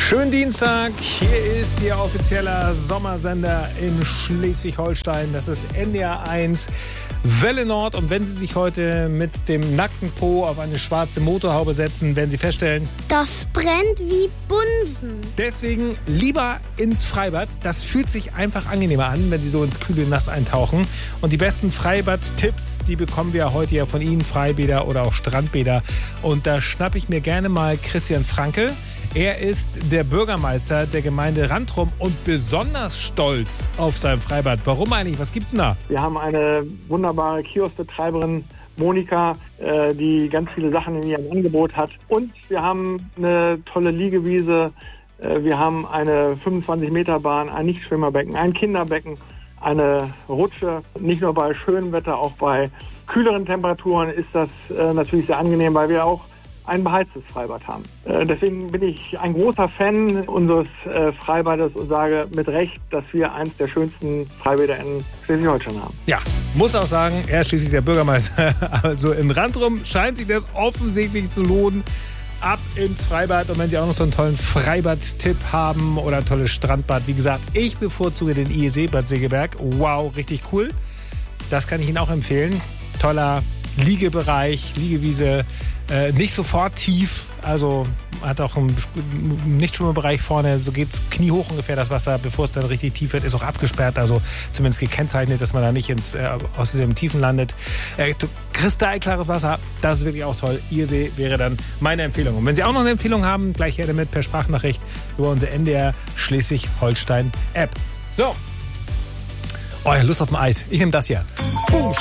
Schönen Dienstag, hier ist Ihr offizieller Sommersender in Schleswig-Holstein. Das ist NDR 1 Welle Nord. Und wenn Sie sich heute mit dem nackten Po auf eine schwarze Motorhaube setzen, werden Sie feststellen, das brennt wie Bunsen. Deswegen lieber ins Freibad. Das fühlt sich einfach angenehmer an, wenn Sie so ins kühle Nass eintauchen. Und die besten Freibad-Tipps, die bekommen wir heute ja von Ihnen, Freibäder oder auch Strandbäder. Und da schnappe ich mir gerne mal Christian Franke. Er ist der Bürgermeister der Gemeinde Randrum und besonders stolz auf sein Freibad. Warum eigentlich? Was gibt's denn da? Wir haben eine wunderbare Kioskbetreiberin, Monika, die ganz viele Sachen in ihrem Angebot hat. Und wir haben eine tolle Liegewiese. Wir haben eine 25-Meter-Bahn, ein Nichtschwimmerbecken, ein Kinderbecken, eine Rutsche. Nicht nur bei schönem Wetter, auch bei kühleren Temperaturen ist das natürlich sehr angenehm, weil wir auch ein beheiztes Freibad haben. Deswegen bin ich ein großer Fan unseres Freibades und sage mit Recht, dass wir eins der schönsten Freibäder in Schleswig-Holstein haben. Ja, muss auch sagen, er ist schließlich der Bürgermeister. Also in Randrum scheint sich das offensichtlich zu lohnen. Ab ins Freibad. Und wenn Sie auch noch so einen tollen Freibad-Tipp haben oder ein tolles Strandbad, wie gesagt, ich bevorzuge den IEC Bad Segeberg. Wow, richtig cool. Das kann ich Ihnen auch empfehlen. Toller Liegebereich, Liegewiese, nicht sofort tief, also hat auch einen Nichtschwimmerbereich vorne, so geht kniehoch ungefähr das Wasser, bevor es dann richtig tief wird, ist auch abgesperrt, also zumindest gekennzeichnet, dass man da nicht aus diesem Tiefen landet. Kristallklares Wasser, das ist wirklich auch toll. Ihr wäre dann meine Empfehlung. Und wenn Sie auch noch eine Empfehlung haben, gleich her damit per Sprachnachricht über unsere NDR Schleswig-Holstein App. So. Oh ja, Lust auf dem Eis. Ich nehme das hier. Boom.